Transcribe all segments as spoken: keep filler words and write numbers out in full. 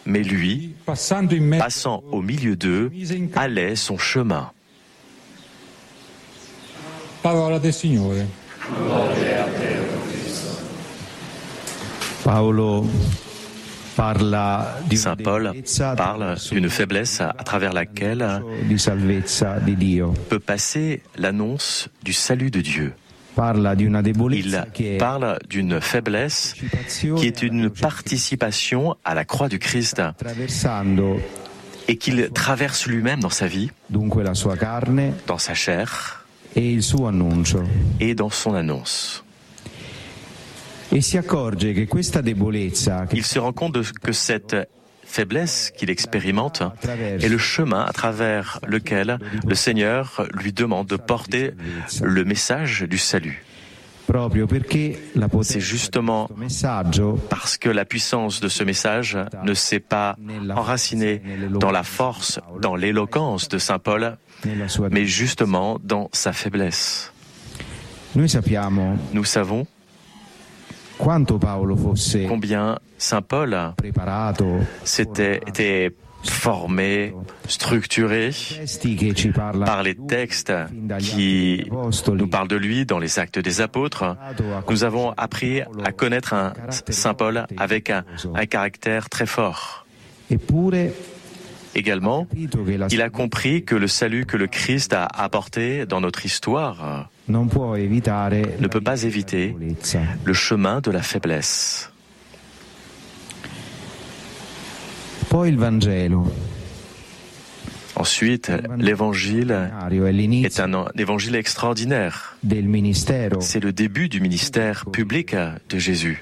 Mais lui, passant au milieu d'eux, allait son chemin. Parola del Signore. Paolo parla di Saint Paul parle d'une faiblesse à travers laquelle di salvezza di Dio. peut passer l'annonce du salut de Dieu. Parla di una Il debolezza che è parle d'une faiblesse qui est une participation à la croix du Christ attraversando et qu'il traverse lui-même dans sa vie, dunque la sua carne dans sa chair e il suo annuncio. et dans son annonce. E si accorge che questa debolezza che Il se rend compte de- que cette faiblesse qu'il expérimente est le chemin à travers lequel le Seigneur lui demande de porter le message du salut. proprio perché la potenza C'est justement di questo messaggio parce que la puissance de ce message ne s'est pas enracinée dans la force, dans l'éloquence de Saint Paul, nella sua mais justement dans sa faiblesse. Noi sappiamo Nous savons quanto Paolo fosse combien Saint Paul preparato, s'était était formé, structuré testi che ci parlano par les textes qui nous parlent de lui dans les Actes des Apôtres. Nous avons appris à connaître un Saint Paul avec un, un caractère très fort. eppure Également, capito che la il a compris que le salut que le Christ a apporté dans notre histoire non può evitare ne peut pas éviter debolezza. le chemin de la faiblesse. Poi il Vangelo Ensuite, l'évangile è est l'inizio un évangile extraordinaire. del ministero, C'est le début du ministère public de Jésus.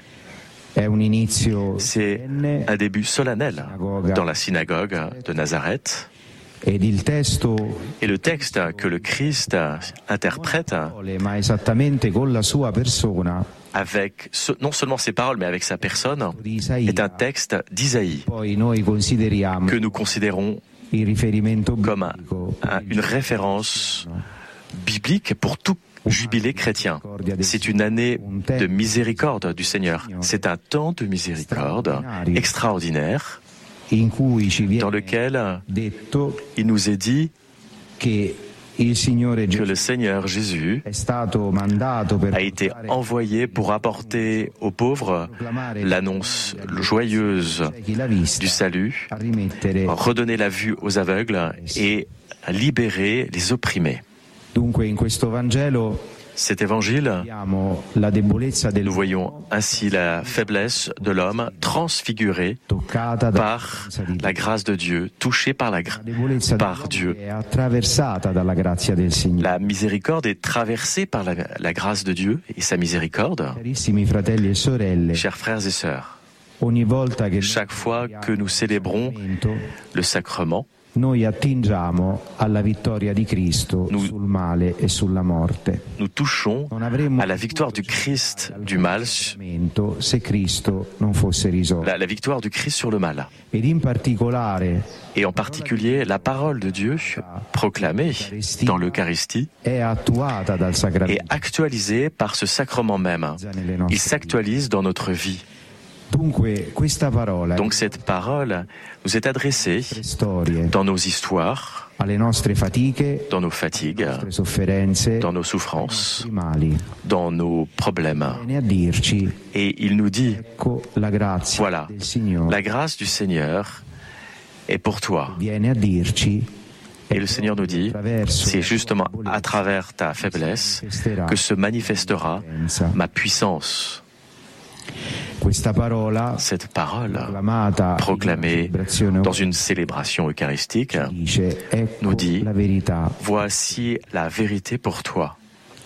è un inizio C'est solenne un début solennel dans la synagogue de Nazareth. ed il testo Et le texte que le Christ interprète ma esattamente con la sua persona avec ce- non seulement ses paroles, mais avec sa personne, di est un Isaia. texte d'Isaïe Poi noi consideriamo que nous considérons il riferimento comme un- biblico un- une référence biblique pour tout jubilé chrétien. C'est une année de miséricorde du Seigneur. C'est un temps de miséricorde extraordinaire in cui ci dans viene lequel detto il nous est dit che il Signore que Gesù le Seigneur Jésus è stato mandato per a été portare envoyé pour apporter aux pauvres l'annonce joyeuse chi l'ha vista du salut, a rimettere. redonner la vue aux aveugles et libérer les opprimés. Dunque in questo Vangelo Cet évangile, vediamo la debolezza nous dell'uomo voyons ainsi la faiblesse de l'homme transfigurée toccata dalla par grazia di la Dio. grâce de Dieu, touchée par la, gra- La debolezza par dell'uomo Dieu. è attraversata dalla grazia del Signore. La miséricorde est traversée par la, la grâce de Dieu et sa miséricorde. Carissimi fratelli e sorelle, Chers frères et sœurs, ogni volta che chaque fois que nous célébrons le sacrement, noi attingiamo alla vittoria di Cristo Nous- sul male e sulla morte. nous touchons Non avremmo à la victoire du Christ du mal, momento se Cristo non fosse risorto. la, la victoire du Christ sur le mal. Ed in particolare Et en particulier, la parole de Dieu proclamée dans l'Eucharistie è attuata dal est sacramento actualisée par ce sacrement même. nelle Il nostre s'actualise dans notre vie. Dunque questa parola Donc cette parole nous est adressée alle storie, dans nos histoires, alle nostre fatiche, dans nos fatigues, alle sofferenze, dans nos souffrances, ai mali. dans nos problèmes. Viene a dirci, Et il nous dit, ecco la grazia voilà, del Signore. la grâce du Seigneur est pour toi. Viene a dirci, Et le Seigneur nous dit, c'est justement à travers ta faiblesse que se manifestera ma puissance. questa parola Cette parole proclamata proclamée in una celebrazione dans une célébration eucharistique dice, ecco nous dit, la verità. voici la vérité pour toi.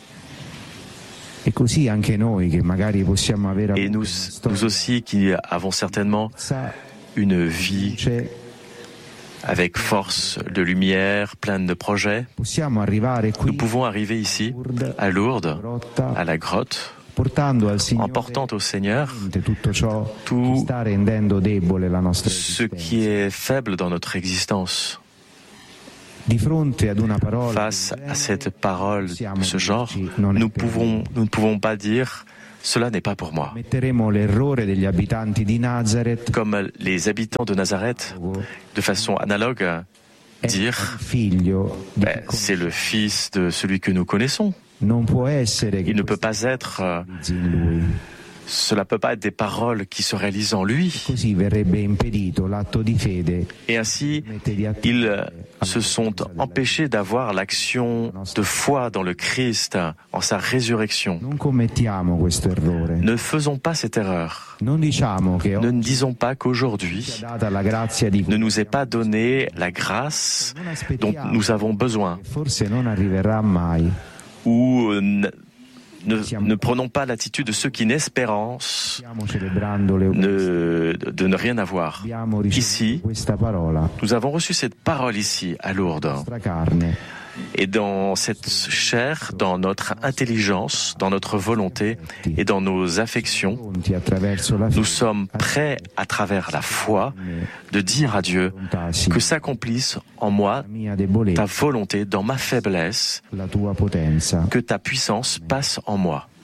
E così anche noi che magari possiamo avere Et avuto nous, una storia nous aussi qui avons certainement sa- une vie luce, avec force de lumière, pleine de projets, possiamo arrivare qui nous pouvons arriver ici, à Lourdes, à la grotte, portando al en Signore portant au Seigneur tutto ciò che tout sta rendendo debole la nostra ce esistenza. qui est faible dans notre existence. Di fronte ad una parola Face del à genere, cette parole de possiamo ce genre, dirci, non è nous, per pouvons, me. nous ne pouvons pas dire cela n'est pas pour moi. Metteremo l'errore degli abitanti di Nazareth, Comme les habitants de Nazareth, de façon analogue, dire figlio di ben, c'est le fils de celui que nous connaissons. non può essere che Il ne peut pas être, euh, realizzi in lui. cela ne peut pas être des paroles qui se réalisent en lui. Così verrebbe impedito l'atto di fede. Et ainsi, ils se sont empêchés d'avoir l'action de foi dans le Christ, en sa résurrection. Non commettiamo questo errore. Ne faisons pas cette erreur. Non diciamo che Ne oggi disons pas qu'aujourd'hui sia data la grazia di ne nous est pas donné la grâce non dont aspettiamo, nous avons besoin, forse non arriverà mai. ou ne, ne, ne prenons pas l'attitude de ceux qui n'espérance Stiamo celebrando l'Eucaristia. ne, de ne rien avoir. Abbiamo ricevuto Ici, questa parola, nous avons reçu cette parole ici, à Lourdes. nostra carne. Et dans cette chair, dans notre intelligence, dans notre volonté et dans nos affections, Pronti attraverso la nous fede sommes prêts, à travers la foi, de dire à Dieu que s'accomplisse en moi la mia ta debolezza, volonté, dans ma faiblesse, la tua potenza. que ta puissance passe en moi.